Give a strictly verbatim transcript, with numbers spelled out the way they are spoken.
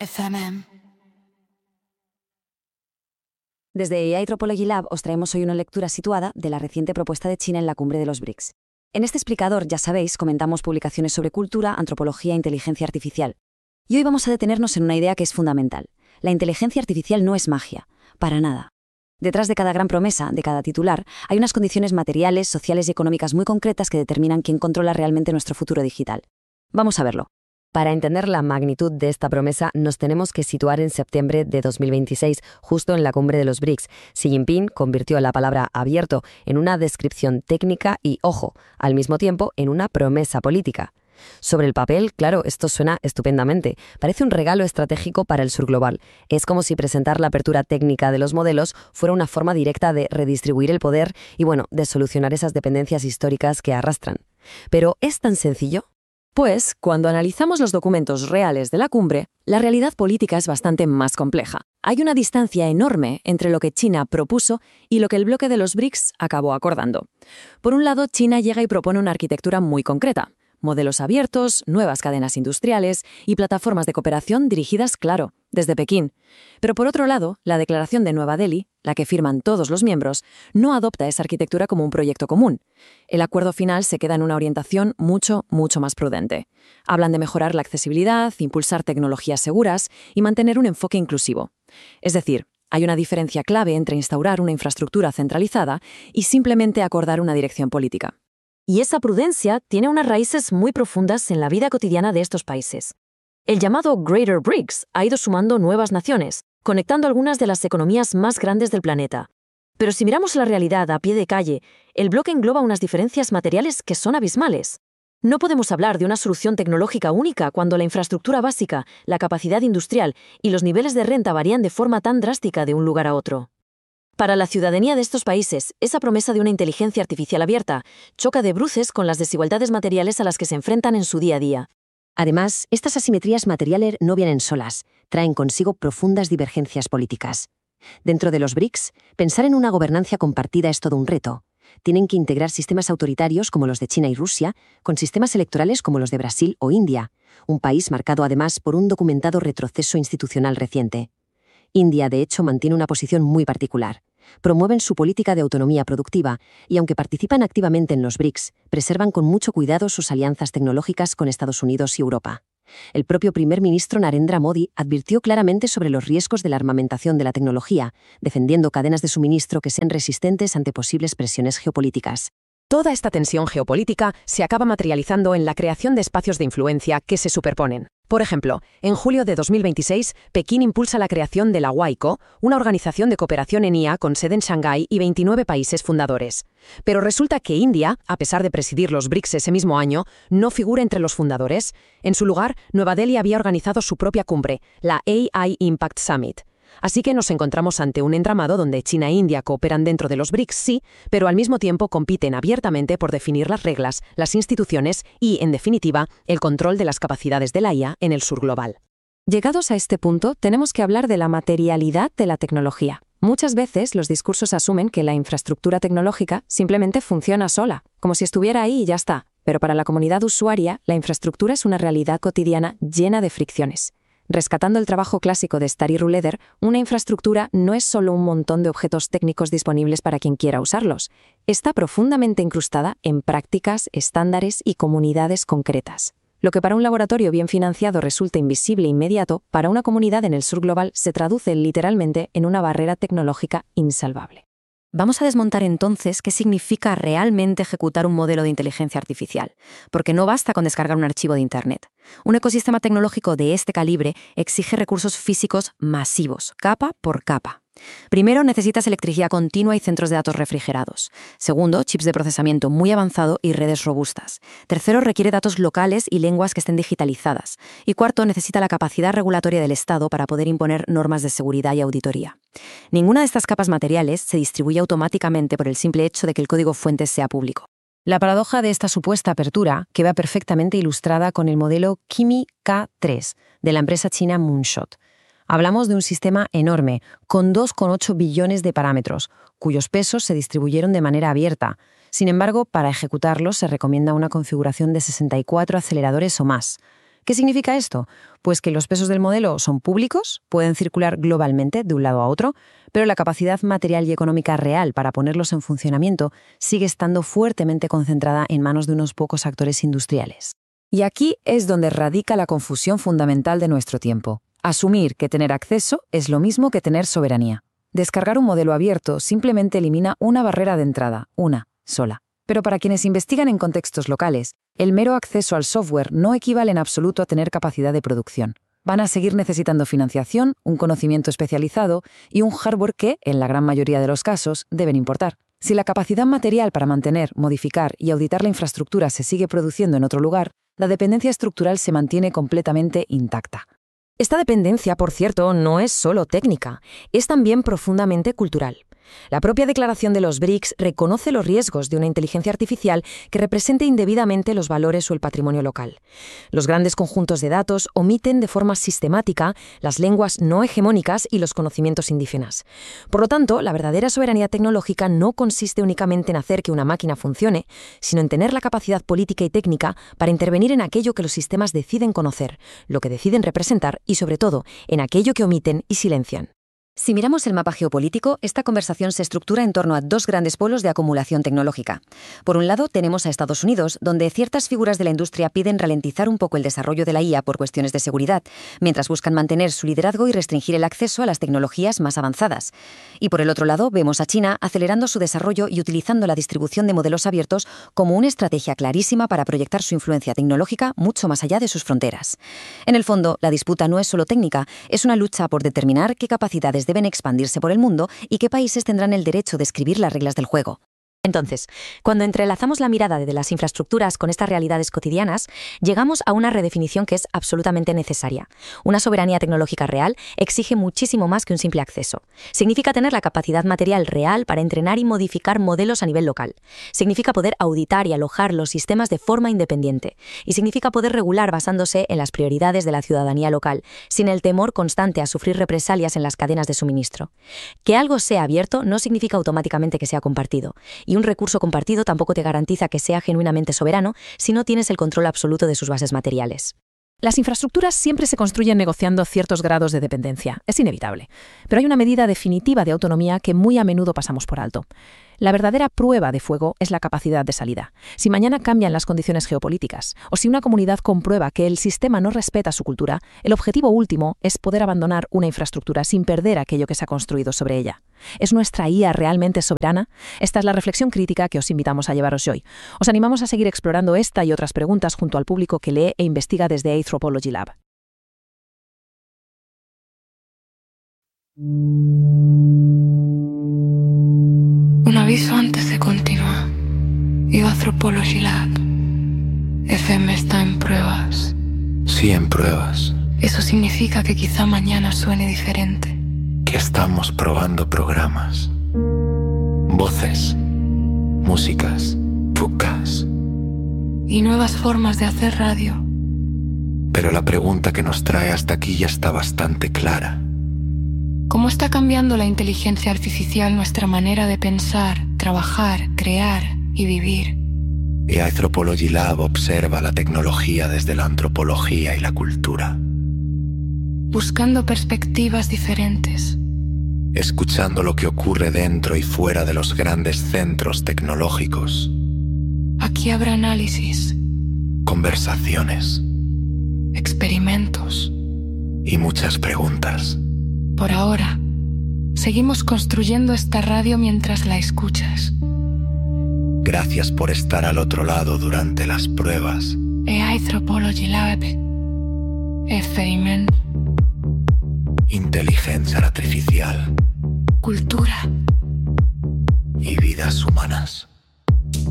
F M M. Desde A I Tropology Lab os traemos hoy una lectura situada de la reciente propuesta de China en la cumbre de los BRICS. En este explicador, ya sabéis, comentamos publicaciones sobre cultura, antropología e inteligencia artificial. Y hoy vamos a detenernos en una idea que es fundamental. La inteligencia artificial no es magia, para nada. Detrás de cada gran promesa, de cada titular, hay unas condiciones materiales, sociales y económicas muy concretas que determinan quién controla realmente nuestro futuro digital. Vamos a verlo. Para entender la magnitud de esta promesa, nos tenemos que situar en septiembre de dos mil veintiséis, justo en la cumbre de los BRICS. Xi Jinping convirtió la palabra abierto en una descripción técnica y, ojo, al mismo tiempo en una promesa política. Sobre el papel, claro, esto suena estupendamente. Parece un regalo estratégico para el sur global. Es como si presentar la apertura técnica de los modelos fuera una forma directa de redistribuir el poder y, bueno, de solucionar esas dependencias históricas que arrastran. ¿Pero es tan sencillo? Pues, cuando analizamos los documentos reales de la cumbre, la realidad política es bastante más compleja. Hay una distancia enorme entre lo que China propuso y lo que el bloque de los BRICS acabó acordando. Por un lado, China llega y propone una arquitectura muy concreta. Modelos abiertos, nuevas cadenas industriales y plataformas de cooperación dirigidas, claro, desde Pekín. Pero por otro lado, la Declaración de Nueva Delhi, la que firman todos los miembros, no adopta esa arquitectura como un proyecto común. El acuerdo final se queda en una orientación mucho, mucho más prudente. Hablan de mejorar la accesibilidad, impulsar tecnologías seguras y mantener un enfoque inclusivo. Es decir, hay una diferencia clave entre instaurar una infraestructura centralizada y simplemente acordar una dirección política. Y esa prudencia tiene unas raíces muy profundas en la vida cotidiana de estos países. El llamado Greater BRICS ha ido sumando nuevas naciones, conectando algunas de las economías más grandes del planeta. Pero si miramos la realidad a pie de calle, el bloque engloba unas diferencias materiales que son abismales. No podemos hablar de una solución tecnológica única cuando la infraestructura básica, la capacidad industrial y los niveles de renta varían de forma tan drástica de un lugar a otro. Para la ciudadanía de estos países, esa promesa de una inteligencia artificial abierta choca de bruces con las desigualdades materiales a las que se enfrentan en su día a día. Además, estas asimetrías materiales no vienen solas, traen consigo profundas divergencias políticas. Dentro de los BRICS, pensar en una gobernanza compartida es todo un reto. Tienen que integrar sistemas autoritarios como los de China y Rusia, con sistemas electorales como los de Brasil o India, un país marcado además por un documentado retroceso institucional reciente. India, de hecho, mantiene una posición muy particular. Promueven su política de autonomía productiva y, aunque participan activamente en los BRICS, preservan con mucho cuidado sus alianzas tecnológicas con Estados Unidos y Europa. El propio primer ministro Narendra Modi advirtió claramente sobre los riesgos de la armamentación de la tecnología, defendiendo cadenas de suministro que sean resistentes ante posibles presiones geopolíticas. Toda esta tensión geopolítica se acaba materializando en la creación de espacios de influencia que se superponen. Por ejemplo, en julio de dos mil veintiséis, Pekín impulsa la creación de la WICO, una organización de cooperación en I A con sede en Shanghái y veintinueve países fundadores. Pero resulta que India, a pesar de presidir los BRICS ese mismo año, no figura entre los fundadores. En su lugar, Nueva Delhi había organizado su propia cumbre, la A I Impact Summit. Así que nos encontramos ante un entramado donde China e India cooperan dentro de los BRICS, sí, pero al mismo tiempo compiten abiertamente por definir las reglas, las instituciones y, en definitiva, el control de las capacidades de la I A en el sur global. Llegados a este punto, tenemos que hablar de la materialidad de la tecnología. Muchas veces los discursos asumen que la infraestructura tecnológica simplemente funciona sola, como si estuviera ahí y ya está. Pero para la comunidad usuaria, la infraestructura es una realidad cotidiana llena de fricciones. Rescatando el trabajo clásico de Stary Rouleder, una infraestructura no es solo un montón de objetos técnicos disponibles para quien quiera usarlos. Está profundamente incrustada en prácticas, estándares y comunidades concretas. Lo que para un laboratorio bien financiado resulta invisible e inmediato, para una comunidad en el sur global se traduce literalmente en una barrera tecnológica insalvable. Vamos a desmontar entonces qué significa realmente ejecutar un modelo de inteligencia artificial, porque no basta con descargar un archivo de Internet. Un ecosistema tecnológico de este calibre exige recursos físicos masivos, capa por capa. Primero, necesitas electricidad continua y centros de datos refrigerados. Segundo, chips de procesamiento muy avanzado y redes robustas. Tercero, requiere datos locales y lenguas que estén digitalizadas. Y cuarto, necesita la capacidad regulatoria del Estado para poder imponer normas de seguridad y auditoría. Ninguna de estas capas materiales se distribuye automáticamente por el simple hecho de que el código fuente sea público. La paradoja de esta supuesta apertura queda perfectamente ilustrada con el modelo Kimi K tres de la empresa china Moonshot. Hablamos de un sistema enorme, con dos coma ocho billones de parámetros, cuyos pesos se distribuyeron de manera abierta. Sin embargo, para ejecutarlos se recomienda una configuración de sesenta y cuatro aceleradores o más. ¿Qué significa esto? Pues que los pesos del modelo son públicos, pueden circular globalmente de un lado a otro, pero la capacidad material y económica real para ponerlos en funcionamiento sigue estando fuertemente concentrada en manos de unos pocos actores industriales. Y aquí es donde radica la confusión fundamental de nuestro tiempo. Asumir que tener acceso es lo mismo que tener soberanía. Descargar un modelo abierto simplemente elimina una barrera de entrada, una sola. Pero para quienes investigan en contextos locales, el mero acceso al software no equivale en absoluto a tener capacidad de producción. Van a seguir necesitando financiación, un conocimiento especializado y un hardware que, en la gran mayoría de los casos, deben importar. Si la capacidad material para mantener, modificar y auditar la infraestructura se sigue produciendo en otro lugar, la dependencia estructural se mantiene completamente intacta. Esta dependencia, por cierto, no es solo técnica, es también profundamente cultural. La propia Declaración de los BRICS reconoce los riesgos de una inteligencia artificial que represente indebidamente los valores o el patrimonio local. Los grandes conjuntos de datos omiten de forma sistemática las lenguas no hegemónicas y los conocimientos indígenas. Por lo tanto, la verdadera soberanía tecnológica no consiste únicamente en hacer que una máquina funcione, sino en tener la capacidad política y técnica para intervenir en aquello que los sistemas deciden conocer, lo que deciden representar y, sobre todo, en aquello que omiten y silencian. Si miramos el mapa geopolítico, esta conversación se estructura en torno a dos grandes polos de acumulación tecnológica. Por un lado, tenemos a Estados Unidos, donde ciertas figuras de la industria piden ralentizar un poco el desarrollo de la I A por cuestiones de seguridad, mientras buscan mantener su liderazgo y restringir el acceso a las tecnologías más avanzadas. Y por el otro lado, vemos a China acelerando su desarrollo y utilizando la distribución de modelos abiertos como una estrategia clarísima para proyectar su influencia tecnológica mucho más allá de sus fronteras. En el fondo, la disputa no es solo técnica, es una lucha por determinar qué capacidades deben expandirse por el mundo y qué países tendrán el derecho de escribir las reglas del juego. Entonces, cuando entrelazamos la mirada de las infraestructuras con estas realidades cotidianas, llegamos a una redefinición que es absolutamente necesaria. Una soberanía tecnológica real exige muchísimo más que un simple acceso. Significa tener la capacidad material real para entrenar y modificar modelos a nivel local. Significa poder auditar y alojar los sistemas de forma independiente. Y significa poder regular basándose en las prioridades de la ciudadanía local, sin el temor constante a sufrir represalias en las cadenas de suministro. Que algo sea abierto no significa automáticamente que sea compartido. Y un recurso compartido tampoco te garantiza que sea genuinamente soberano si no tienes el control absoluto de sus bases materiales. Las infraestructuras siempre se construyen negociando ciertos grados de dependencia. Es inevitable. Pero hay una medida definitiva de autonomía que muy a menudo pasamos por alto. La verdadera prueba de fuego es la capacidad de salida. Si mañana cambian las condiciones geopolíticas, o si una comunidad comprueba que el sistema no respeta su cultura, el objetivo último es poder abandonar una infraestructura sin perder aquello que se ha construido sobre ella. ¿Es nuestra I A realmente soberana? Esta es la reflexión crítica que os invitamos a llevaros hoy. Os animamos a seguir explorando esta y otras preguntas junto al público que lee e investiga desde Anthropology Lab. Un aviso antes de continuar. Iba a Anthropology Lab. F M está en pruebas. Sí, en pruebas. Eso significa que quizá mañana suene diferente. Que estamos probando programas. Voces. Músicas. Fucas. Y nuevas formas de hacer radio. Pero la pregunta que nos trae hasta aquí ya está bastante clara. ¿Cómo está cambiando la inteligencia artificial nuestra manera de pensar, trabajar, crear y vivir? Y Anthropology Lab observa la tecnología desde la antropología y la cultura. Buscando perspectivas diferentes. Escuchando lo que ocurre dentro y fuera de los grandes centros tecnológicos. Aquí habrá análisis. Conversaciones. Experimentos. Y muchas preguntas. Por ahora, seguimos construyendo esta radio mientras la escuchas. Gracias por estar al otro lado durante las pruebas. E Anthropology Lab. F M. Inteligencia artificial. Cultura. Y vidas humanas.